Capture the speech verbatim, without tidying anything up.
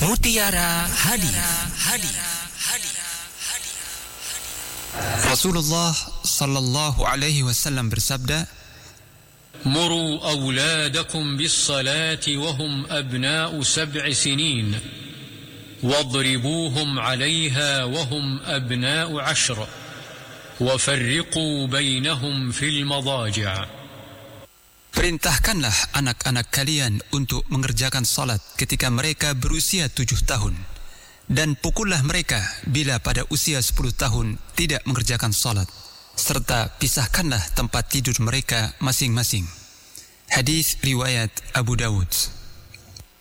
Mutiara Hadis. Rasulullah sallallahu alaihi wasallam bersabda, "Muru awladakum bis-salati wa hum abna'u sab'i sinin, wadribuhum 'alayha wa hum abna'u 'ashr, wa farriqu bainahum fil madaji'." Perintahkanlah anak-anak kalian untuk mengerjakan salat ketika mereka berusia tujuh tahun, dan pukullah mereka bila pada usia sepuluh tahun tidak mengerjakan salat, serta pisahkanlah tempat tidur mereka masing-masing. Hadis riwayat Abu Dawud.